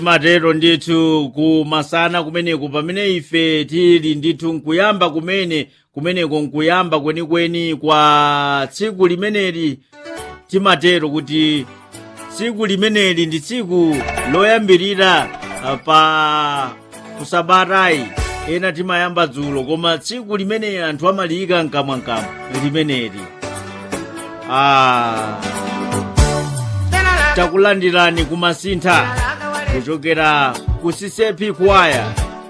matero ndithu kumasana kumeneku pamene ife tili ndithu nkuyamba kumeneko nkuyamba kwenikweni kwa tsiku limeneli. Timatero kuti tsiku limeneli ndi tsiku loyambirira pa kusabatayi, ena timayamba dzulo, koma tsiku limeneli anthu amaliyika mkamwa limeneli. Takulandirani kumasintha kuchokera ku Sisepi Choir.